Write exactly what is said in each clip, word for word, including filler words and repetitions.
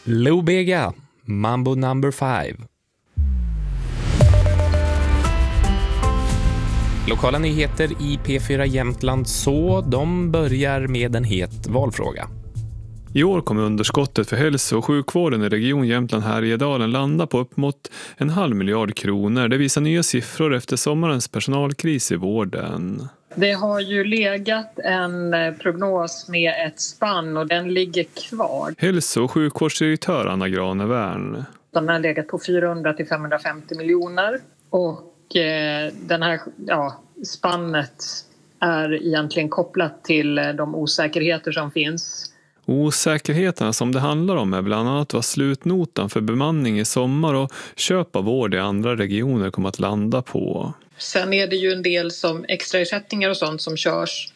Lou Bega, Mambo number five. Lokala nyheter i P fyra Jämtland, så de börjar med en het valfråga. I år kommer underskottet för hälso- och sjukvården i region Jämtland Härjedalen landa på upp mot en halv miljard kronor. Det visar nya siffror efter sommarens personalkris i vården. Det har ju legat en prognos med ett spann och den ligger kvar. Hälso- och sjukvårdsdirektör Anna Granevärn. Den har legat på fyrahundra till femhundrafemtio miljoner och eh, den här, ja, spannet är egentligen kopplat till de osäkerheter som finns. Osäkerheterna som det handlar om är bland annat vad slutnotan för bemanning i sommar och köp av vård i andra regioner kommer att landa på. Sen är det ju en del som extraersättningar och sånt som körs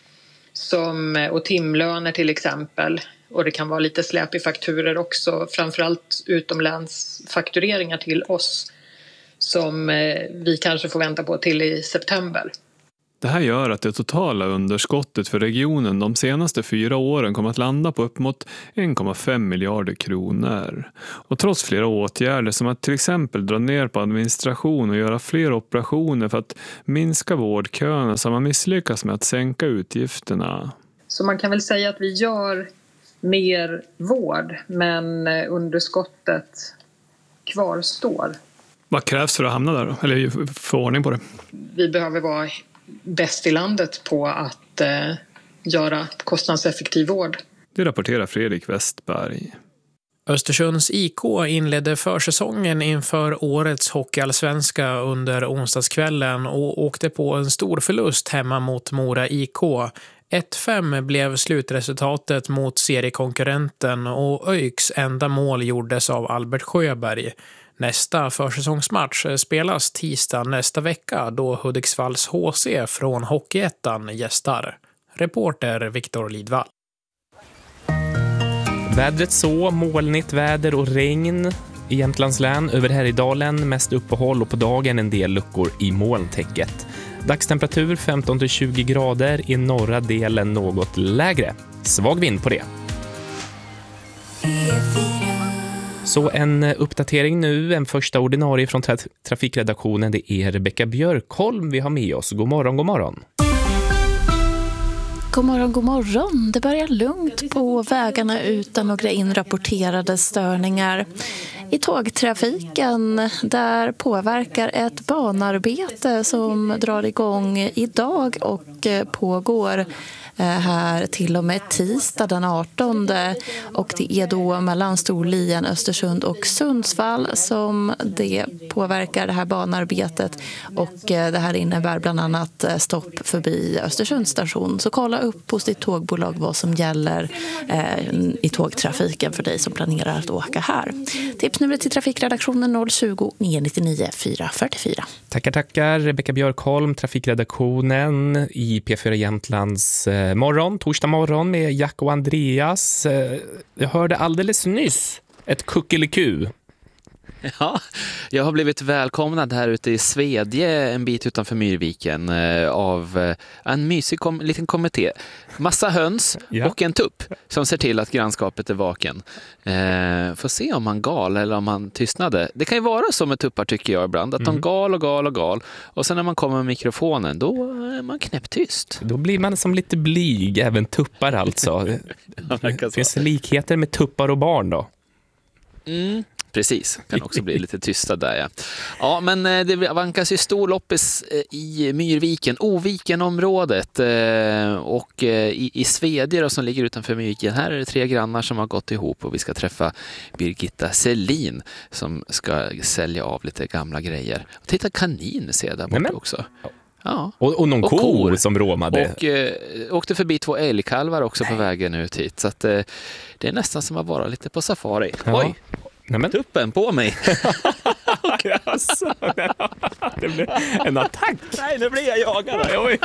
som, och timlöner till exempel. Och det kan vara lite släp i fakturer också, framförallt utomlandsfaktureringar till oss som vi kanske får vänta på till i september. Det här gör att det totala underskottet för regionen de senaste fyra åren kommer att landa på upp mot en komma fem miljarder kronor. Och trots flera åtgärder som att till exempel dra ner på administration och göra fler operationer för att minska vårdköerna så har man misslyckas med att sänka utgifterna. Så man kan väl säga att vi gör mer vård, men underskottet kvarstår. Vad krävs för att hamna där då? Eller få ordning på det? Vi behöver vara bäst i landet på att eh, göra kostnadseffektiv vård. Det rapporterar Fredrik Westberg. Östersunds I K inledde försäsongen inför årets hockeyallsvenska under onsdagskvällen och åkte på en stor förlust hemma mot Mora I K. ett fem blev slutresultatet mot seriekonkurrenten och ÖIKs enda mål gjordes av Albert Sjöberg. Nästa försäsongsmatch spelas tisdag nästa vecka då Hudiksvalls H C från Hockeyettan gästar. Reporter Viktor Lidvall. Vädret så, molnigt väder och regn i Jämtlands län. Över Härjedalen mest uppehåll och på dagen en del luckor i molntäcket. Dagstemperatur femton till tjugo grader, i norra delen något lägre. Svag vind på det. Så en uppdatering nu, en första ordinarie från tra- trafikredaktionen, det är Rebecka Björkholm vi har med oss. God morgon, god morgon. God morgon, god morgon. Det börjar lugnt på vägarna utan några inrapporterade störningar. I tågtrafiken där påverkar ett banarbete som drar igång idag och pågår här till och med tisdag den artonde, och det är då mellan Storlien, Östersund och Sundsvall som det påverkar det här banarbetet, och det här innebär bland annat stopp förbi Östersunds station. Så kolla upp hos ditt tågbolag vad som gäller eh, i tågtrafiken för dig som planerar att åka här. Tipsnumret till trafikredaktionen noll tjugo, nio nittionio, fyra fyrtiofyra. Tackar, tackar. Rebecka Björkholm, trafikredaktionen i P fyra Jämtlands eh, morgon, torsdag morgon med Jack och Andreas. Eh, jag hörde alldeles nyss ett kuckeliku. Ja, jag har blivit välkomnad här ute i Svedje, en bit utanför Myrviken, eh, av eh, en mysig kom- liten kommitté. Massa höns Ja. och en tupp som ser till att grannskapet är vaken. Eh, får se om han gal eller om han tystnade. Det kan ju vara så med tuppar, tycker jag ibland, att mm. de gal och gal och gal. Och sen när man kommer med mikrofonen, då är man knäpptyst. Då blir man som lite blyg, även tuppar alltså. Det finns det likheter med tuppar och barn då? Mm. Precis, kan också bli lite tysta där. Ja, ja, men det vankas ju stor loppis i Myrviken, Oviken-området och i, i Svedje då, som ligger utanför Myrviken. Här är det tre grannar som har gått ihop och vi ska träffa Birgitta Selin som ska sälja av lite gamla grejer. Och titta, kanin ser jag där borta också. Ja. Och, och någon och kor, kor som råmade. Och eh, åkte förbi två älgkalvar också på vägen ut hit. Så att, eh, det är nästan som att vara lite på safari. Ja. Oj! Nämen. Tuppen på mig. Okay, alltså, det blev en attack. Nej, nu blir jag jagad. Oj.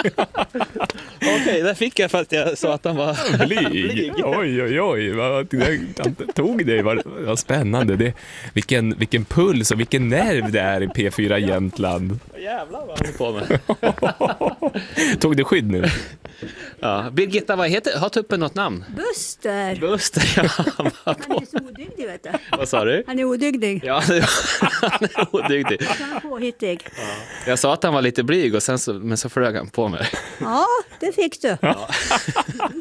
Okej, okay, där fick jag för att jag sa att han var blyg. Blyg. Oj, oj, oj. Vad tog det? Vad, vad spännande. Det, vilken, vilken puls och vilken nerv det är i P fyra Jämtland. Jävlar vad han på med. Tog det skydd nu? Ja. Birgitta, vad heter, har tuppen något namn? Buster. Buster, ja. Han är så odygdig, vet du. Vad sa du? Han är odygdig. Ja, han är odygdig. Han är påhittig. Jag sa att han var lite blyg, och sen så, men så flög han på mig. Ja, det fick du. Ja.